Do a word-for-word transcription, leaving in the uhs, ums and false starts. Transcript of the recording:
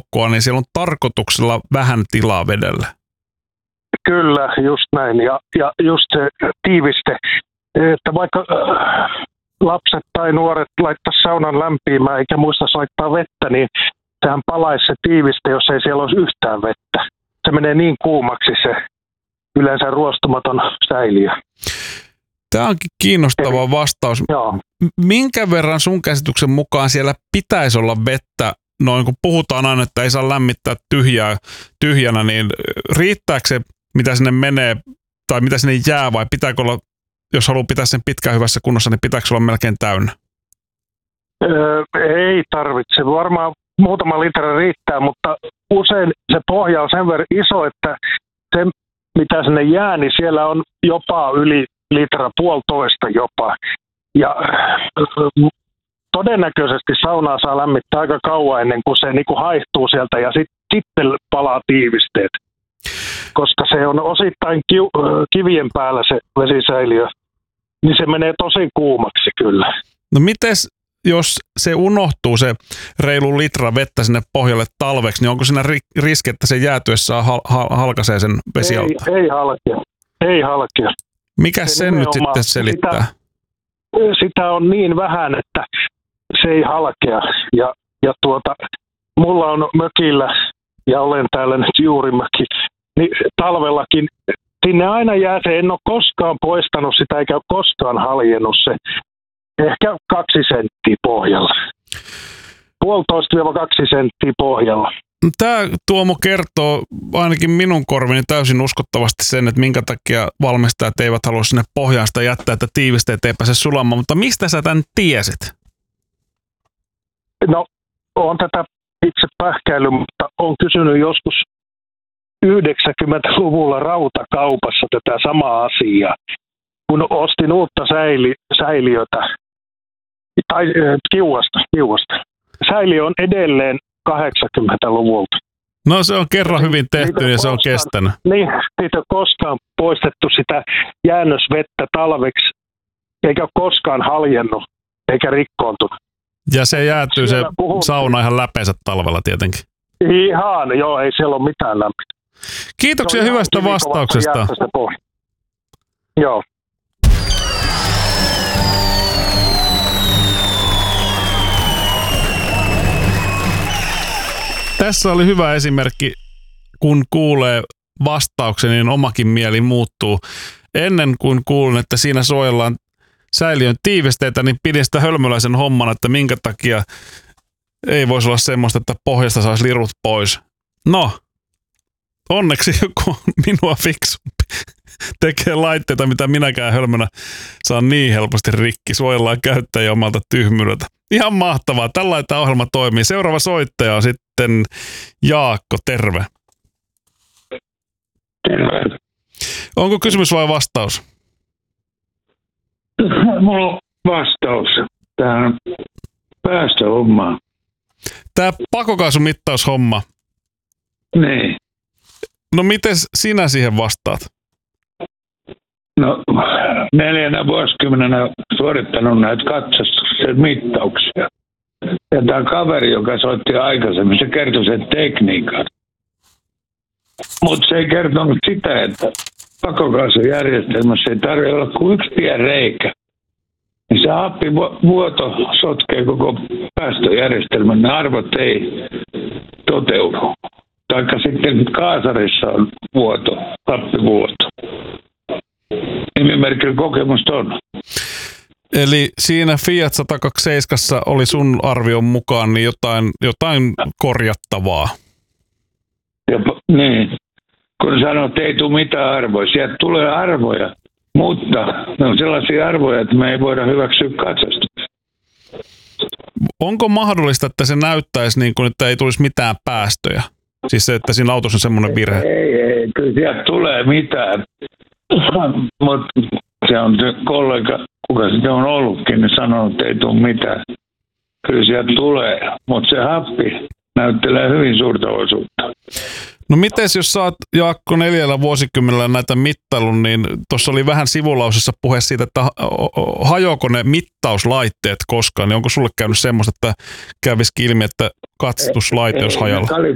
aukkoa, niin siellä on tarkoituksella vähän tilaa vedelle. Kyllä, just näin. Ja, ja just se tiiviste, että vaikka äh, lapset tai nuoret laittaa saunan lämpiämään eikä muistaisi laittaa vettä, niin sehän palaisi se tiiviste, jos ei siellä olisi yhtään vettä. Se menee niin kuumaksi se yleensä ruostumaton säiliö. Tämä onkin kiinnostava Eli, vastaus. Joo. Minkä verran sun käsityksen mukaan siellä pitäisi olla vettä? Noin kun puhutaan aina, että ei saa lämmittää tyhjää, tyhjänä, niin riittääkö se, mitä sinne menee, tai mitä sinne jää, vai pitääkö olla, jos haluaa pitää sen pitkään hyvässä kunnossa, niin pitääkö olla melkein täynnä? Öö, ei tarvitse. Varmaan muutama litra riittää, mutta usein se pohja on sen verran iso, että se, mitä sinne jää, niin siellä on jopa yli litra, puolitoista jopa. Ja todennäköisesti saunaa saa lämmittää aika kauan ennen kuin se niin kuin haihtuu sieltä ja sit, sitten palaa tiivisteet. Koska se on osittain kiu, kivien päällä se vesisäiliö, niin se menee tosi kuumaksi kyllä. No mites, jos se unohtuu se reilu litra vettä sinne pohjalle talveksi, niin onko siinä ri- riski, että se jäätyessään hal- hal- halkaisee sen vesialta? Ei, ei halkea. Ei halkea. Mikä se sen nyt sitten selittää? Sitä, sitä on niin vähän, että se ei halkea. Ja, ja tuota, mulla on mökillä, ja olen täällä nyt juuri möki, niin talvellakin sinne aina jää se, en ole koskaan poistanut sitä, eikä ole koskaan haljennut se. Ehkä kaksi senttiä pohjalla. Puolitoista kaksi senttiä pohjalla. Tämä Tuomo kertoo ainakin minun korvini täysin uskottavasti sen, että minkä takia valmistajat eivät halua sinne pohjaan sitä jättää, että tiivisteet ei pääse sulamaan. Mutta mistä sä tämän tiesit? No, olen tätä itse pähkäillyt, mutta olen kysynyt joskus yhdeksänkymmentäluvulla rautakaupassa tätä samaa asiaa. Kun ostin uutta säili, säiliötä, tai äh, kiuasta, kiuasta. Säiliö on edelleen kahdeksankymmentäluvulta. No se on kerran hyvin tehty ja se on koskaan, kestänyt. Niin, siitä on koskaan poistettu sitä jäännösvettä talveksi, eikä ole koskaan haljennut, eikä rikkoontunut. Ja se jäätyy se puhuttiin. Sauna ihan läpeensä talvella tietenkin. Ihan, joo, ei siellä ole mitään lämpöä. Kiitoksia hyvästä vastauksesta. Joo. Tässä oli hyvä esimerkki, kun kuulee vastauksen, niin omakin mieli muuttuu. Ennen kuin kuulin, että siinä suojellaan säiliön tiivisteitä, niin pidin sitä hölmöläisen homman, että minkä takia ei voisi olla semmoista, että pohjasta saisi lirut pois. No, onneksi joku minua fiksumpi tekee laitteita, mitä minäkään hölmönä saan niin helposti rikki. Suojellaan käyttäjä omalta tyhmyydeltä. Ihan mahtavaa. Tällainen tämä ohjelma toimii. Seuraava soittaja on sitten Jaakko. Terve. Terve. Onko kysymys vai vastaus? Mulla on vastaus tähän päästöhommaan. Tämä pakokaasumittaushomma. Niin. No miten sinä siihen vastaat? No neljänä vuosikymmenenä suorittanut näitä katsastuksen mittauksia. Ja tämä kaveri, joka soitti aikaisemmin, se kertoi sen tekniikan. Mutta se ei kertonut sitä, että pakokaasujärjestelmässä ei tarvitse olla kuin yksi pieni reikä. Niin se happivuoto sotkee koko päästöjärjestelmän, ne arvot ei toteudu. Taikka sitten kaasarissa on vuoto, happivuoto. Nimimerkillä kokemusta on. Eli siinä Fiat sata kaksikymmentäseitsemän oli sun arvion mukaan niin jotain, jotain korjattavaa. Ja, niin. Kun sanoo, että ei tule mitään arvoja. Sieltä tulee arvoja, mutta ne on sellaisia arvoja, että me ei voida hyväksyä katsastusta. Onko mahdollista, että se näyttäisi niin kuin, että ei tulisi mitään päästöjä? Siis se, että siinä autossa on semmoinen virhe. Ei, ei, kyllä sieltä tulee mitään. Mutta se on se kollega, kuka sitten on ollutkin, niin sanoo, että ei tule mitään. Kyllä sieltä tulee, mutta se happi näyttelee hyvin suurta osuutta. No mites jos sä oot, Jaakko, neljällä vuosikymmenellä näitä mittailun, niin tuossa oli vähän sivulausessa puhe siitä, että hajoako ne mittauslaitteet koskaan, niin onko sulle käynyt semmoista, että kävisikin ilmi, että katsastuslaite jos hajalla?